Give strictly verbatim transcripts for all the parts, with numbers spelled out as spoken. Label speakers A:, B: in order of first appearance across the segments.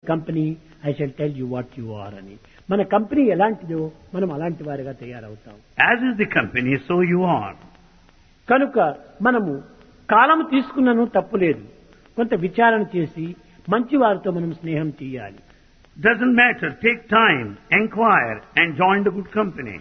A: Company I shall tell you what you are అని. మన company ఎలాంటిదో మనం అలాంటి వారిగా తయారవుతాం.
B: As is the company, so you are.
A: కనుక మనము కాలం తీసుకున్నను తప్పులేదు. కొంత విచారణ చేసి మంచి వారితో మనం స్నేహం చేయాలి.
B: Doesn't matter. Take time, inquire, and join the good company.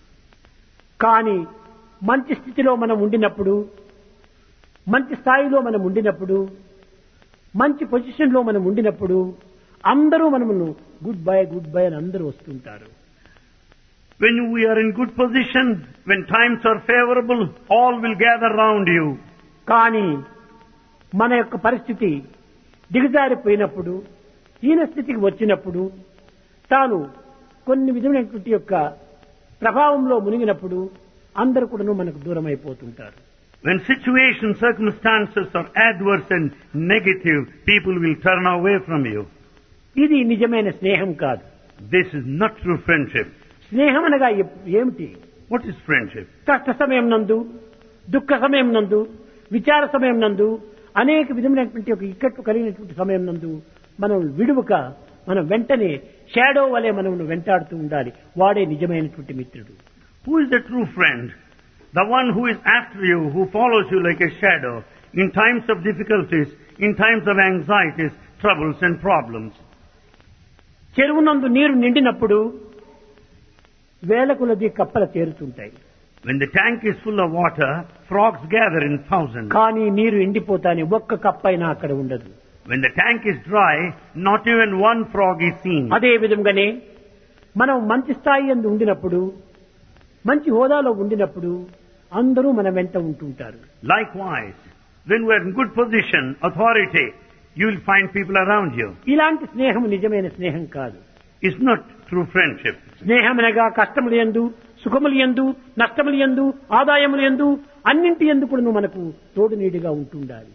A: కానీ మంచి స్థితిలో మనం ఉండినప్పుడు, మంచి స్థాయిలో మనం ఉండినప్పుడు, మంచి పొజిషన్ లో మనం ఉండినప్పుడు అందరూ మనమును గుడ్ బై గుడ్ బై అని అందరూ వస్తుంటారు.
B: When we are in good position, when times are favorable, all will gather round you.
A: కానీ మన యొక్క పరిస్థితి దిగజారిపోయినప్పుడు, హీన స్థితికి వచ్చినప్పుడు, తాను కొన్ని విధమైనటువంటి యొక్క ప్రభావంలో మునిగినప్పుడు అందరూ కూడా మనకు దూరం అయిపోతుంటారు.
B: When situations, circumstances are adverse and negative, people will turn away from you.
A: ఇది నిజమైన స్నేహం కాదు.
B: This is not true friendship.
A: స్నేహం అనగా ఏమిటి?
B: What is friendship?
A: కష్ట సమయం నందు, దుఃఖ సమయం నందు, విచార సమయం నందు, అనేక విధమైనటువంటి ఒక ఇక్కట్లు కలిగినటువంటి సమయం నందు మనం విడువక మనం వెంటనే షాడో వలె మనం వెంటాడుతూ ఉండాలి. వాడే నిజమైనటువంటి మిత్రుడు.
B: Who is the true friend? The one who is after you, who follows you like a shadow in times of difficulties, in times of anxieties, troubles and problems.
A: చెరువు నందు నీరు నిండినప్పుడు వేల కొలది కప్పలు చేరుతుంటాయి.
B: When the tank is full of water, frogs gather in thousands.
A: కానీ నీరు ఎండిపోతానే ఒక్క కప్పైనా అక్కడ ఉండదు.
B: When the tank is dry, not even one frog is seen.
A: అదే విధంగానే మనం మంచి స్థాయి యందు ఉండినప్పుడు, మంచి హోదాలో ఉండినప్పుడు అందరూ మన వెంట ఉంటుంటారు.
B: Likewise, when we are in good position, authority, you will find people around you.
A: ఇలాంటి స్నేహం నిజమైన స్నేహం కాదు.
B: It's not true friendship.
A: స్నేహమనగా కష్టములు యందు, సుఖములు యందు, నష్టములు యందు, ఆదాయములు యందు అన్నింటి యందు కూడా మనకు తోడు నీడిగా ఉంటుండాలి.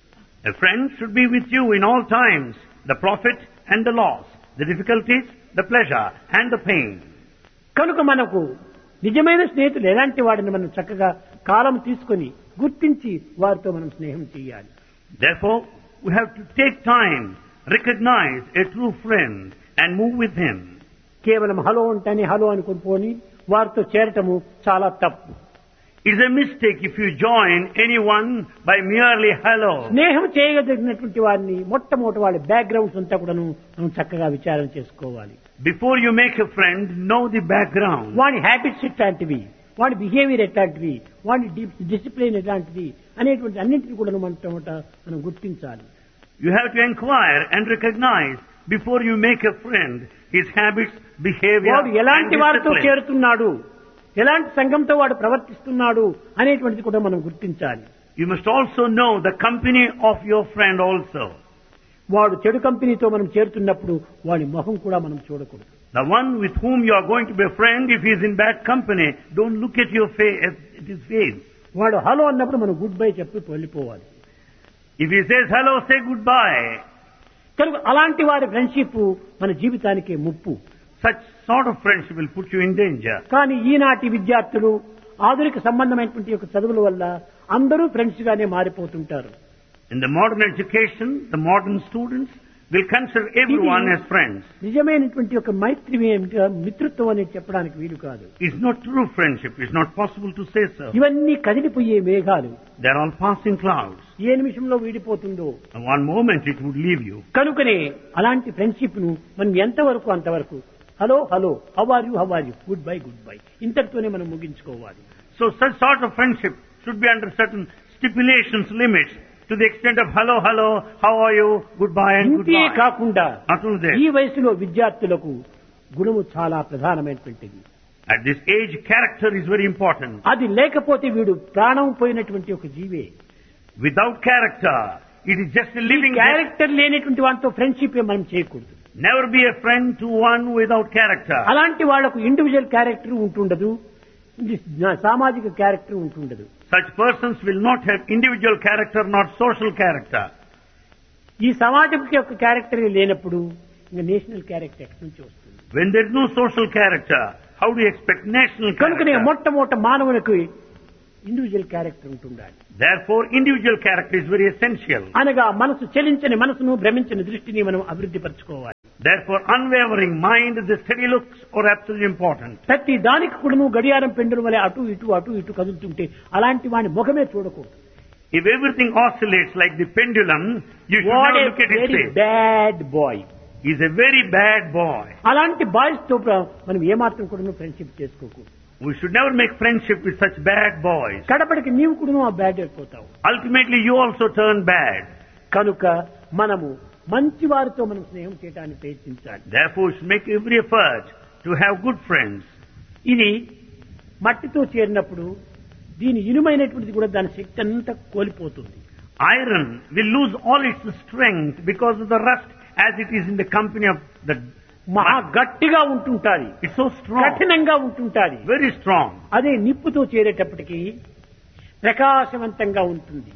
B: A friend should be with you in all times, the profit and the loss, the difficulties, the pleasure and the pain.
A: కనుక మనకు నిజమైన స్నేహితులు ఎలాంటి వాడిని మనం చక్కగా కాలం తీసుకొని గుర్తించి వారితో మనం స్నేహం చేయాలి.
B: Therefore, we have to take time, recognize a true friend and move with him.
A: కేవలం హలో అంటేనే హలో అనుకుని పోని వారితో చేరటము చాలా తప్పు.
B: It is a mistake if you join anyone by merely hello.
A: స్నేహం చేయగలిగినటువంటి వారిని మొట్టమొదటి వాళ్ళ బ్యాక్గ్రౌండ్స్ అంతా కూడాను మనం చక్కగా విచారణ చేసుకోవాలి.
B: Before you make a friend, know the background.
A: వాడి హ్యాబిట్స్ ఎట్లాంటివి, వాడి బిహేవియర్ ఎట్లాంటివి, వాడి డిసిప్లిన్ ఎట్లాంటిది అనేటువంటి అన్నింటినీ కూడా మనం మనం గుర్తించాలి.
B: You have to inquire and recognize before you make a friend his habits, behavior
A: వాడు ఎలాంటి
B: and
A: వారితో
B: discipline.
A: చేరుతున్నాడు, ఎలాంటి సంఘంతో వాడు ప్రవర్తిస్తున్నాడు అనేటువంటిది కూడా మనం గుర్తించాలి.
B: You must also know the company of your friend also.
A: వాడు చెడు కంపెనీతో మనం చేరుతున్నప్పుడు వాడి మొహం కూడా మనం చూడకూడదు.
B: The one with whom you are going to be a friend, if he is in bad company, don't look at your face, at his face.
A: వాడు హలో అన్నప్పుడు మనం గుడ్ బై చెప్పి వెళ్ళిపోవాలి.
B: If he says hello, say goodbye.
A: కనుక అలాంటి వారి friendship మన జీవితానికి ముప్పు.
B: Such sort of friendship will put you in danger.
A: కానీ ఈనాటి విద్యార్థులు ఆధునిక సంబంధమైనటువంటి యొక్క చదువుల వల్ల అందరూ ఫ్రెండ్స్ గానే మారిపోతుంటారు.
B: In the modern education, the modern students will consider everyone as friends.
A: నిజమైనటువంటి ఒక మైత్రి మిత్రత్వం అని చెప్పడానికి వీలు కాదు.
B: It's not true friendship. It's not possible to say so.
A: ఇవన్నీ కదిలిపోయే మేఘాలు.
B: They're all passing clouds.
A: ఏ నిమిషంలో వీడిపోతుందో.
B: In one moment it would leave you.
A: కనుకనే అలాంటి ఫ్రెండ్షిప్ ను మనం ఎంతవరకు అంతవరకు hello hello how are you how are you good bye good bye ఇంతటితోనే మనం ముగించుకోవాలి.
B: So such sort of friendship should be under certain stipulations, limits, to the extent of hello, hello, how are you, goodbye and
A: ఇంతే
B: goodbye.
A: కాకుండా
B: Not only that.
A: ఈ వయసులో విద్యార్థులకు గుణము చాలా ప్రధానమైనటువంటిది.
B: At this age, character is very important.
A: అది లేకపోతే వీడు ప్రాణం పోయినటువంటి ఒక జీవే.
B: Without character, it is just a living.
A: Character లేనటువంటి వాటితో ఫ్రెండ్షిప్ మనం చేయకూడదు.
B: Never be a friend to one without character.
A: అలాంటి వాళ్లకు ఇండివిజువల్ క్యారెక్టర్ ఉంటుండదు, సామాజిక character ఉంటుండదు.
B: Such persons will not have individual character, not social character.
A: ఈ సమాజం యొక్క క్యారెక్టర్ లేనప్పుడు ఇంకా నేషనల్ క్యారెక్టర్ ఎక్కడి నుంచి వస్తుంది?
B: When there is no social character, how do you expect national
A: కనుకనే
B: character?
A: మొట్టమొదట మానవునికి ఇండివిజువల్ క్యారెక్టర్ ఉంటుండాలి.
B: Therefore, individual character is very essential.
A: అనగా మనసు చలించని మనసును భ్రమించని దృష్టిని మనం అభివృద్ధి పరచుకోవాలి.
B: Therefore, unwavering mind, the steady looks are absolutely important.
A: ప్రతి దానికి కూడాను గడియారం పెండుల వలె అటు ఇటు అటు ఇటు కదులుతుంటే అలాంటి వాని ముఖమే చూడకూడదు.
B: If everything oscillates like the pendulum, you should
A: what
B: not
A: A
B: look at his
A: very
B: face.
A: Bad boy.
B: He is a very bad boy.
A: అలాంటి బాయ్స్ తో మనం ఏమాత్రం కూడాను ఫ్రెండ్షిప్ చేసుకోకూడదు.
B: We should never make friendship with such bad boys.
A: కడపడికి నీవు కూడాను ఆ bad అయిపోతావు.
B: Ultimately, you also turn bad.
A: కనుక మనము మంచి వారితో మనం స్నేహం చేయడానికి ప్రయత్నించాలి.
B: Therefore, we should make every effort to have good friends.
A: ఇది మట్టితో చేరినప్పుడు దీని ఇనుమైనటువంటిది కూడా దాని శక్తి అంతా కోల్పోతుంది.
B: Iron will lose all its strength because of the rust as it is in the company of the
A: మహా గట్టిగా ఉంటుంటాది.
B: It's so strong.
A: కఠినంగా ఉంటుంటాది.
B: Very strong.
A: అదే నిప్పుతో చేరేటప్పటికి ప్రకాశవంతంగా ఉంటుంది.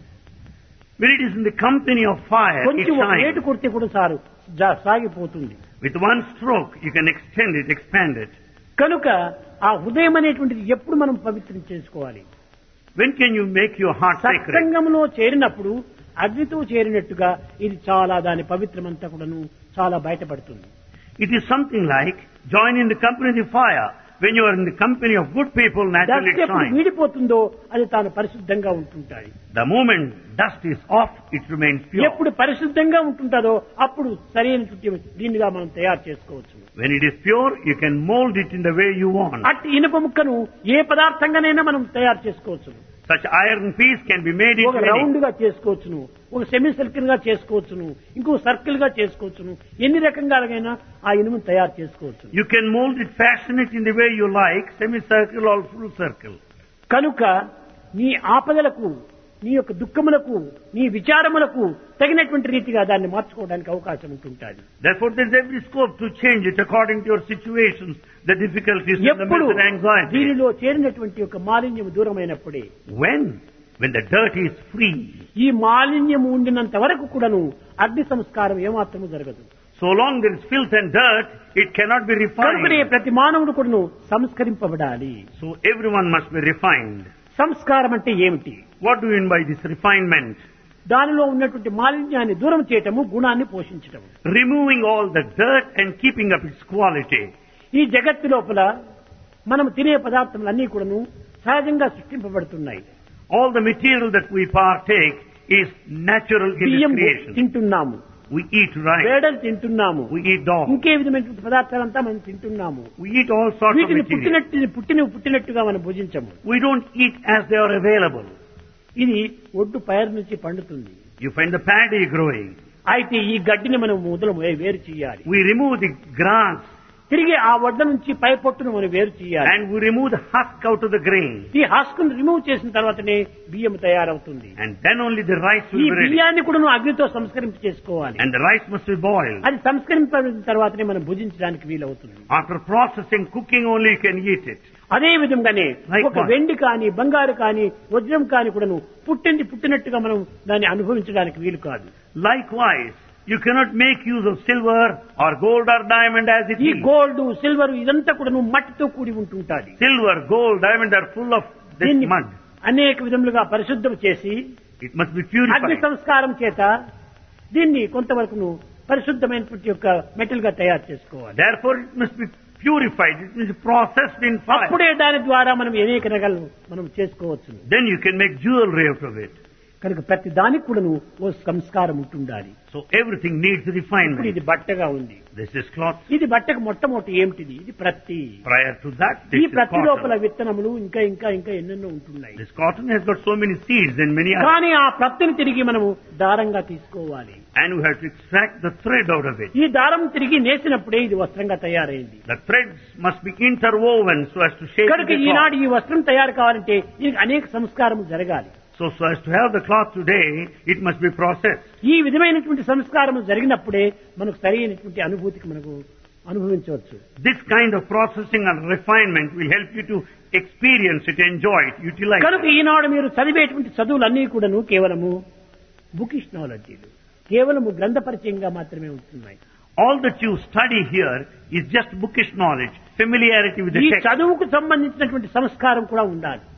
B: When it is in the company of fire, it
A: కొంచెం ఒక ఏటు
B: shines.
A: కొడితే కూడా సారు జా- సాగిపోతుంది.
B: With one stroke, you can extend it, expand it.
A: కనుక ఆ హృదయం అనేటువంటిది ఎప్పుడు మనం పవిత్రం చేసుకోవాలి.
B: When can you make your heart sacred?
A: సత్సంగంలో చేరినప్పుడు అగ్నితో చేరినట్టుగా ఇది చాలా దాని పవిత్రమంతా కూడాను చాలా బయటపడుతుంది.
B: It is something like join in the company of the fire. When you are in the company of good people, naturally
A: dust
B: it
A: ఎప్పుడు
B: shines.
A: వీడిపోతుందో అది తాను పరిశుద్ధంగా ఉంటుంటాయి.
B: The moment dust is off, it remains pure.
A: ఎప్పుడు పరిశుద్ధంగా ఉంటుంటుందో అప్పుడు సరైన దీనిగా మనం తయారు చేసుకోవచ్చు.
B: When it is pure, you can mold it in the way you want.
A: అట్టి ఇనుప ముక్కను ఏ పదార్థంగానైనా మనం తయారు చేసుకోవచ్చు.
B: Such iron piece can be made
A: ఒక
B: into
A: రౌండ్
B: any.
A: గా చేసుకోవచ్చును, ఒక సెమీ సర్కిల్ గా చేసుకోవచ్చును, ఇంకో సర్కిల్ గా చేసుకోవచ్చును. ఎన్ని రకంగాలైనా ఆ ఇనుమును తయారు చేసుకోవచ్చు.
B: You can mold it, fashion it in the way you like, semicircle or full circle.
A: కనుక నీ ఆపదలకు, నీ యొక్క దుఃఖములకు, నీ విచారములకు తగినటువంటి రీతిగా దాన్ని మార్చుకోవడానికి అవకాశం ఉంటుంటుంది.
B: Therefore, there is every scope to change it according to your situations, the difficulties, and the
A: ఎప్పుడు
B: mental anxiety.
A: దీనిలో చేరినటువంటి యొక్క మాలిన్యం దూరమైనప్పుడే,
B: When? When the dirt is free.
A: ఈ మాలిన్యం ఉండినంత వరకు కూడాను అగ్ని సంస్కారం ఏమాత్రము జరగదు.
B: So long there is filth and dirt, it cannot be
A: కనుకనే
B: refined.
A: ప్రతి మానవుడు కూడాను సంస్కరింపబడాలి.
B: So everyone must be refined.
A: సంస్కారం అంటే ఏమిటి?
B: What do you mean by this refinement?
A: దానిలో ఉన్నటువంటి మాలిన్యాన్ని దూరం చేయటము, గుణాన్ని పోషించటము.
B: Removing all the dirt and keeping up its quality.
A: ఈ జగత్తు లోపల మనం తినే పదార్థములన్నీ కూడాను సహజంగా సృష్టింపబడుతున్నాయి.
B: All the material that we partake is natural in
A: బియ్యం
B: its creation.
A: తింటున్నాము,
B: We eat rice,
A: వేడలు తింటున్నాము,
B: we eat dog,
A: ఇంకే విధమైనటువంటి పదార్థాలంతా మనం తింటున్నాము.
B: we eat all sorts of
A: వీటిని
B: material.
A: పుట్టినట్టు పుట్టిన పుట్టినట్టుగా మనం భుజించము.
B: We don't eat as they are available.
A: ఇది ఒడ్డు పైరు నుంచి పండుతుంది.
B: You find the paddy growing.
A: అయితే ఈ గడ్డిని మనం మొదలు వేరు చేయాలి.
B: We remove the grass
A: తిరిగి ఆ వడ్డ నుంచి పై పొట్టును మనం వేరు చేయాలి.
B: and we remove the husk out of the grain.
A: ఈ హస్కును రిమూవ్ చేసిన తర్వాతనే బియ్యం తయారవుతుంది.
B: And then only the rice
A: ఈ
B: will be ready.
A: బియ్యాన్ని కూడా నువ్వు అగ్నితో సంస్కరింపు చేసుకోవాలి.
B: And the rice must be boiled.
A: అది సంస్కరింపబడిన తర్వాతనే మనం భుజించడానికి వీలవుతుంది.
B: After processing, cooking only you can eat it.
A: అదే విధంగానే
B: Likewise.
A: ఒక వెండి కాని, బంగారు కాని, వజ్రం కాని కూడా పుట్టింది పుట్టినట్టుగా మనం దాన్ని అనుభవించడానికి వీలు కాదు.
B: Likewise, you cannot make use of silver or gold or diamond as it
A: ఈ
B: is.
A: గోల్డ్, సిల్వర్ ఇదంతా కూడా మట్టితో కూడి ఉంటుంటాది.
B: Silver, gold, diamond are full of this
A: దీన్ని
B: mud.
A: అనేక విధములుగా పరిశుద్ధం చేసి
B: It must be
A: అగ్ని
B: purified.
A: సంస్కారం చేత దీన్ని కొంతవరకు పరిశుద్ధమైనటువంటి యొక్క మెటల్ గా తయారు చేసుకోవాలి.
B: Therefore, it must be purified. It must be processed in fire.
A: అప్పుడే దాని ద్వారా మనం అనేక రకాలు మనం చేసుకోవచ్చు.
B: Then you can make jewelry out of it.
A: కనుక ప్రతి దానికి కూడాను ఓ సంస్కారం ఉంటుండాలి.
B: So everything needs
A: ఇప్పుడు
B: refinement.
A: ఇది బట్టగా ఉంది.
B: This is cloth.
A: ఇది బట్టకు మొట్టమొదటి ఏమిటిది? ఇది ప్రత్తి.
B: Prior to that,
A: ఈ
B: this is
A: ప్రత్తి లోపల
B: cotton.
A: విత్తనములు ఇంకా ఇంకా ఇంకా ఎన్నెన్నో ఉంటున్నాయి.
B: This cotton has got so many seeds and many others.
A: కానీ ఆ ప్రత్తిని తిరిగి మనము దారంగా తీసుకోవాలి.
B: And we have to extract the thread out of it.
A: ఈ దారం తిరిగి నేసినప్పుడే ఇది వస్త్రంగా తయారైంది.
B: The threads must be interwoven so as to shape
A: కనుక
B: the
A: ఈనాడు
B: cloth.
A: ఈ వస్త్రం తయారు కావాలంటే దీనికి అనేక సంస్కారము జరగాలి.
B: So, so as to have the cloth today, it must be processed.
A: ఈ విధమైనటువంటి సంస్కారము జరిగినప్పుడే మనకు సరైనటువంటి అనుభూతికి మనకు అనుభవించవచ్చు.
B: This kind of processing and refinement will help you to experience it, enjoy it, utilize
A: కనుక
B: it.
A: ఈనాడు మీరు చదివేటువంటి చదువులన్నీ కూడాను కేవలము బుకిష్ నాలెడ్జీలు, కేవలము గ్రంథ పరిచయంగా మాత్రమే ఉంటున్నాయి.
B: All that you study here is just bookish knowledge, familiarity with the
A: ఈ
B: text.
A: చదువుకు సంబంధించినటువంటి సంస్కారం కూడా ఉండాలి.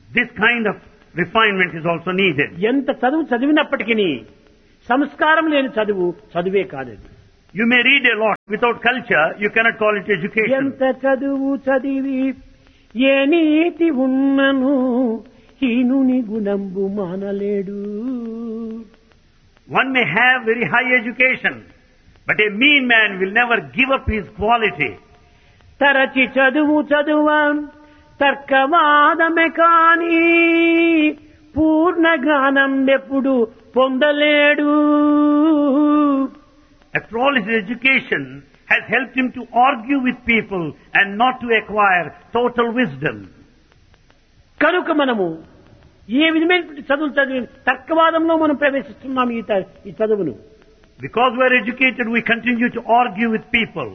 B: This kind of refinement is also needed.
A: ఎంత చదువు చదివినప్పటికీ సంస్కారం లేని చదువు చదువే కాదది.
B: You may read a lot. Without culture, you cannot call it education.
A: ఎంత చదువు చదివి ఏ నీతి ఉన్నను హీనుని గుణంబు మానలేడు.
B: One may have very high education, but a mean man will never give up his quality.
A: తరచి చదువు చదువా తర్కవాదమే కాని పూర్ణ జ్ఞానం ఎప్పుడు పొందలేడు.
B: After all, his education has helped him to argue with people and not to acquire total wisdom.
A: కనుక మనము ఏ విధమైనటువంటి చదువులు చదివి తర్కవాదంలో మనం ప్రవేశిస్తున్నాం ఈ త- ఈ చదువును.
B: Because we are educated, we continue to argue with people.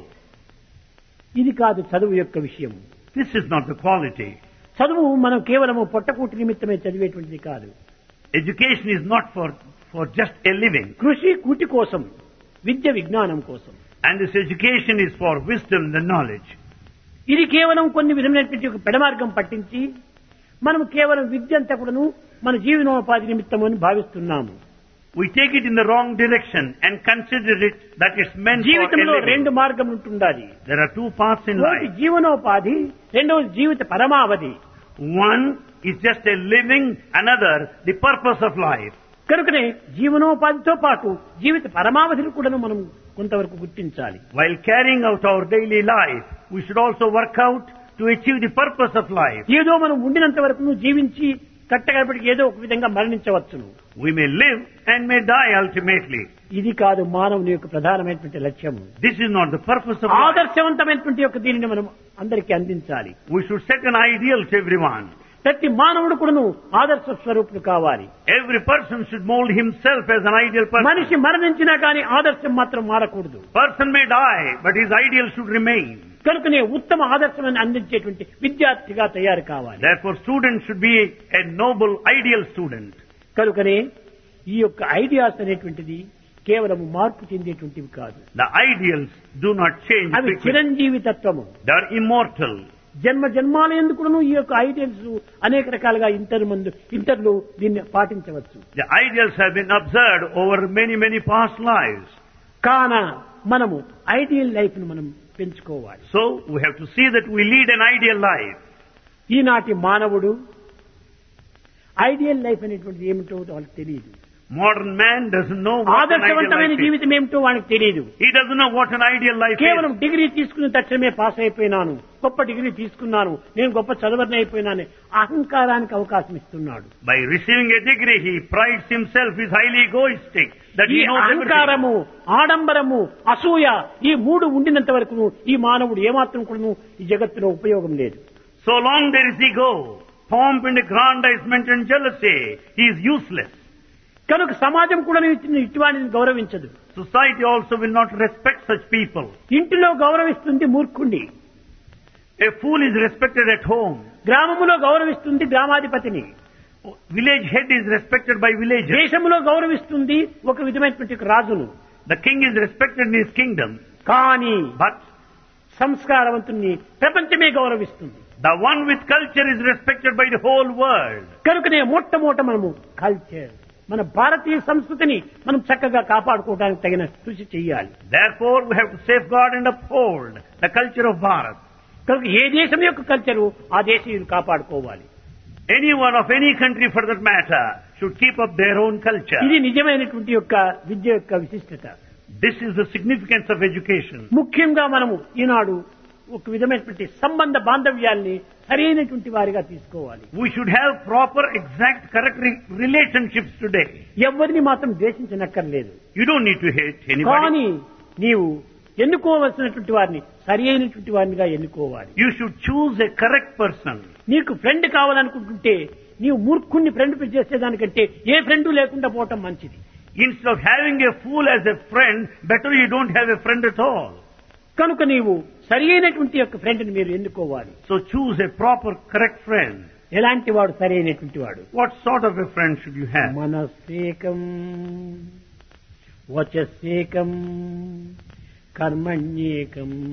A: ఇది కాదు చదువు యొక్క విషయం.
B: This is not the quality.
A: చదువు మనం కేవలము పొట్టకూటి నిమిత్తమే చదివేటువంటిది కాదు.
B: Education is not for, for just a living.
A: కృషి కూటి కోసం, విద్య విజ్ఞానం కోసం.
B: And this education is for wisdom and knowledge.
A: ఇది కేవలం కొన్ని విధమైనటువంటి ఒక పెడమార్గం పట్టించి మనం కేవలం విద్య అంతా కూడాను మన జీవనోపాధి నిమిత్తము అని భావిస్తున్నాము.
B: We take it in the wrong direction and consider it that it's meant for a
A: జీవితంలో రెండు
B: living.
A: మార్గం ఉంటుండాలి.
B: There are two paths in
A: ఒకటి
B: life.
A: జీవనోపాధి, రెండవది జీవిత పరమావధి.
B: One is just a living, another the purpose of life.
A: కనుకనే జీవనోపాధితో పాటు జీవిత పరమావధిని కూడా మనం కొంతవరకు గుర్తించాలి.
B: While carrying out our daily life, we should also work out to achieve the purpose of life.
A: ఏదో మనం ఉండినంత వరకు జీవించి కట్టగడపటికి ఏదో ఒక విధంగా మరణించవచ్చును.
B: We may live and may die ultimately.
A: ఇది కాదు మానవుని యొక్క ప్రధానమైనటువంటి లక్ష్యము.
B: This is not the purpose of life.
A: ఆదర్శవంతమైనటువంటి యొక్క దీనిని మనం అందరికీ అందించాలి.
B: We should set an ideal to everyone.
A: ప్రతి మానవుడు కూడాను ఆదర్శ స్వరూపుడు కావాలి.
B: Every person should mold himself as an ideal person.
A: మనిషి మరణించినా కానీ ఆదర్శం మాత్రం మారకూడదు.
B: Person may die, but his ideal should remain.
A: కనుకనే ఉత్తమ ఆదర్శమని అందించేటువంటి విద్యార్థిగా తయారు కావాలి.
B: Therefore, students should be a noble, ideal student.
A: కనుకనే ఈ యొక్క ఐడియాస్ అనేటువంటిది కేవలం మార్పు చెందేటువంటివి కాదు.
B: The ideals do not change
A: అవి
B: quickly.
A: చిరంజీవి తత్వము.
B: They are immortal.
A: జన్మ జన్మాల ఎందుకును ఈ యొక్క ఐడియల్స్ అనేక రకాలుగా ఇంటర్ మందు ఇంటర్లు దీన్ని పాటించవచ్చు.
B: The ideals have been observed over many, many past lives.
A: కాన మనము ఐడియల్ లైఫ్ ను మనం పెంచుకోవాలి.
B: So, we have to see that we lead an ideal life.
A: ఈనాటి మానవుడు ఐడియల్ లైఫ్ అనేటువంటిది ఏమిటో వాళ్ళకి తెలియదు.
B: Modern man doesn't know what an ideal
A: ఆదర్శవంతమైన
B: life is.
A: జీవితం ఏమిటో వానికి తెలియదు.
B: He doesn't know what an ideal life
A: కేవలం
B: is.
A: డిగ్రీ తీసుకున్న తక్షణమే పాస్ అయిపోయినాను, గొప్ప డిగ్రీ తీసుకున్నాను, నేను గొప్ప చదవని అయిపోయినాను అహంకారానికి అవకాశం ఇస్తున్నాడు.
B: By receiving a degree, he prides himself, is highly egoistic, that
A: ఈ
B: he knows everything.
A: అహంకారము, ఆడంబరము, అసూయ ఈ మూడు ఉండినంత వరకు ఈ మానవుడు ఏమాత్రం కూడా ఈ జగత్తులో ఉపయోగం లేదు.
B: So long there is ego, pomp and aggrandizement and jealousy, he is useless.
A: కనుక సమాజం కూడా ఇటువంటిని గౌరవించదు.
B: Society also will not respect such people.
A: ఇంటిలో గౌరవిస్తుంది మూర్ఖుణ్ణి,
B: A fool is respected at home.
A: గ్రామములో గౌరవిస్తుంది గ్రామాధిపతిని,
B: Village head is respected by villagers.
A: దేశములో గౌరవిస్తుంది ఒక విధమైనటువంటి ఒక రాజును.
B: The king is respected in his kingdom.
A: కానీ
B: But
A: సంస్కారవంతుణ్ణి ప్రపంచమే గౌరవిస్తుంది.
B: the one with culture is respected by the whole world.
A: కనుకనే మొట్టమొదట మనము కల్చర్, మన భారతీయ సంస్కృతిని మనం చక్కగా కాపాడుకోవడానికి తగిన కృషి చేయాలి.
B: Therefore, we have to safeguard and uphold the culture of Bharat.
A: కనుక ఏ దేశం యొక్క కల్చరు ఆ దేశీయులు కాపాడుకోవాలి.
B: Anyone of any country for that matter should keep up their own culture.
A: ఇది నిజమైనటువంటి యొక్క విద్య యొక్క విశిష్టత.
B: This is the significance of education.
A: ముఖ్యంగా మనము ఈనాడు ఒక విధమైనటువంటి సంబంధ బాంధవ్యాల్ని సరైనటువంటి వారిగా తీసుకోవాలి.
B: We should have proper, exact, correct re- relationships today.
A: ఎవరిని మాత్రం ద్వేషించనక్కర్లేదు.
B: You don't need to hate anybody.
A: కానీ నీవు ఎన్నుకోవలసినటువంటి వారిని సరి అయినటువంటి వారినిగా ఎన్నుకోవాలి.
B: You should choose a correct person.
A: నీకు ఫ్రెండ్ కావాలనుకుంటుంటే నీవు మూర్ఖుణ్ణి ఫ్రెండ్ చేసేదానికంటే ఏ ఫ్రెండ్ లేకుండా పోవటం మంచిది.
B: Instead of having a fool as a friend, better you don't have a friend at all.
A: కనుక నీవు సరి అయినటువంటి యొక్క ఫ్రెండ్ ని మీరు ఎన్నుకోవాలి.
B: So choose a proper, correct friend.
A: ఎలాంటి వాడు సరి అయినటువంటి వాడు?
B: What sort of a friend should you have?
A: మనస్సేకం వచస్సేకం కర్మణ్యేకం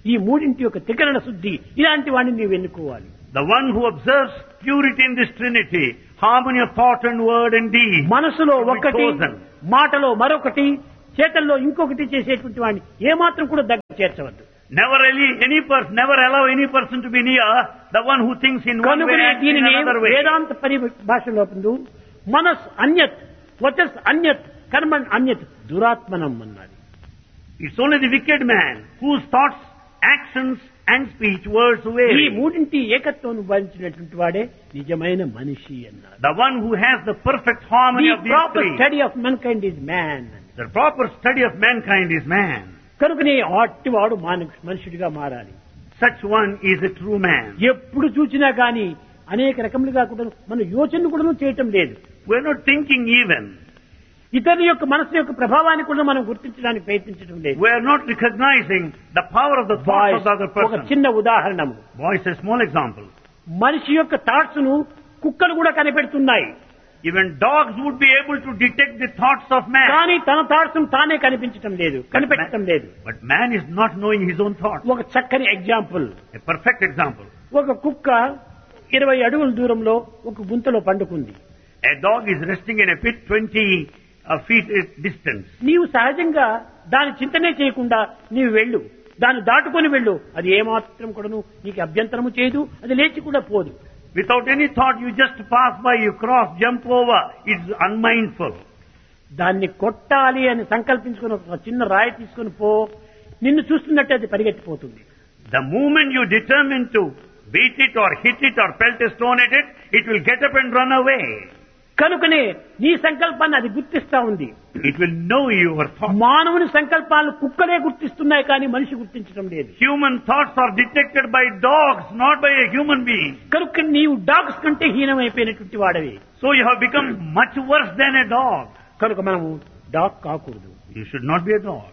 A: ఈ మూడింటి యొక్క త్రికరణ శుద్ధి ఇలాంటి వాడిని నీవు ఎన్నుకోవాలి.
B: The one who observes purity in this Trinity, harmony of thought and word and deed.
A: మనసులో
B: should be
A: ఒకటి,
B: chosen.
A: మాటలో మరొకటి, చేతల్లో ఇంకొకటి చేసేటువంటి వాడిని ఏమాత్రం కూడా దగ్గర చేర్చవద్దు.
B: Never really any person, never allow any person to be near the one who thinks in one way
A: కనుకనే
B: and in
A: దీనిని
B: another way.
A: వేదాంత పరిభాషలో పొందు మనస్ అన్యత్, వచస్ అన్యత్, కర్మణ్ అన్యత్, దురాత్మనం అన్నది.
B: It's only the wicked man whose thoughts, actions and speech, words
A: ఈ
B: vary.
A: మూడింటి ఏకత్వం భరించినటువంటి వాడే నిజమైన మనిషి అన్నారు.
B: The one who has the perfect harmony
A: The
B: of these
A: proper
B: three.
A: study of mankind is man.
B: The proper study of mankind is man.
A: కనుకనే అట్టివాడు మానవ మనుషుడిగా మారాలి.
B: Such one is a true man.
A: ఎప్పుడు చూసినా గాని అనేక రకములుగా కూడా మన యోచన కూడా చేయటం లేదు.
B: We're not thinking even.
A: ఇతరుల యొక్క మనసు యొక్క ప్రభావాన్ని కూడా మనం గుర్తించడానికి ప్రయత్నించడం లేదు.
B: We're not recognizing the power of the thoughts of the other
A: ఒక
B: person.
A: చిన్న ఉదాహరణము.
B: Voice a small example.
A: మనిషి యొక్క థాట్స్ ను కుక్కలు కూడా కనిపెడుతున్నాయి.
B: Even dogs would be able to detect the thoughts of man.
A: కానీ తన థాట్స్ తానే కనిపించటం లేదు, కనిపెట్టడం లేదు.
B: But man is not knowing his own thoughts.
A: ఒక చక్కని ఎగ్జాంపుల్.
B: A perfect example.
A: ఒక కుక్క ఇరవై అడుగుల దూరంలో ఒక గుంతలో పండుకుంది.
B: A dog is resting in a pit twenty uh, feet distance.
A: నీవు సహజంగా దాని చింతనే చేయకుండా నీవు వెళ్ళు, దాన్ని దాటుకొని వెళ్ళు, అది ఏమాత్రం కూడాను నీకు అభ్యంతరము చేయదు, అది లేచి కూడా పోదు.
B: Without any thought, you just pass by, you cross, jump over. It's unmindful.
A: దాన్ని కొట్టాలి అని సంకల్పించుకుని ఒక చిన్న రాయి తీసుకుని పో, నిన్ను చూస్తున్నట్టు అది పరిగెత్తిపోతుంది.
B: The moment you determine to beat it or hit it or pelt a stone at it, it will get up and run away.
A: కనుకనే నీ సంకల్పాన్ని అది గుర్తిస్తా ఉంది.
B: It will know your thoughts.
A: మానవుని సంకల్పాలను కుక్కలే గుర్తిస్తున్నాయి కానీ మనిషి గుర్తించడం లేదు.
B: Human thoughts are detected by dogs, not by a human being.
A: కనుక నీవు డాగ్స్ కంటే హీనమైపోయినటువంటి వాడవి.
B: So you have become much worse than a dog.
A: కనుక మనము డాగ్ కాకూడదు.
B: You should not be a dog.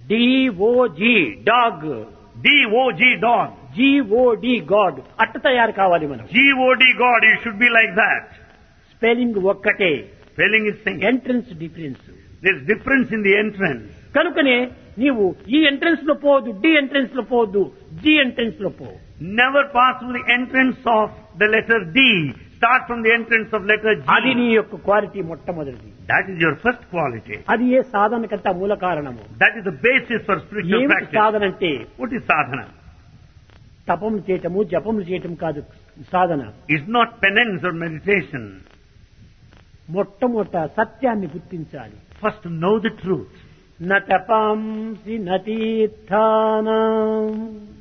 A: DOG dog,
B: D O G dog.
A: GOD God అట్ట తయారు కావాలి మనం.
B: G O D God, you should be like that.
A: Spelling ఒక్కటే,
B: Spelling is same.
A: Entrance difference.
B: There's difference in the entrance.
A: కనుకనే నీవు ఈ entrance లో పోవద్దు, డి ఎంట్రన్స్ లో పోవద్దు, జి ఎంట్రన్స్ లో పో.
B: Never pass through the entrance of the letter D. Start from the entrance of letter G.
A: అది నీ యొక్క క్వాలిటీ మొట్టమొదటిది.
B: That is your first quality.
A: అది ఏ సాధనకంతా మూల కారణము.
B: That is the basis for spiritual
A: ఏమిటి
B: practice.
A: సాధన అంటే
B: What is sadhana?
A: తపములు చేయటము జపములు చేయటం కాదు సాధన.
B: It's not penance or meditation.
A: మొట్టమొదట సత్యాన్ని గుర్తించాలి.
B: First know the truth.
A: న తపంసి న తీర్థానాం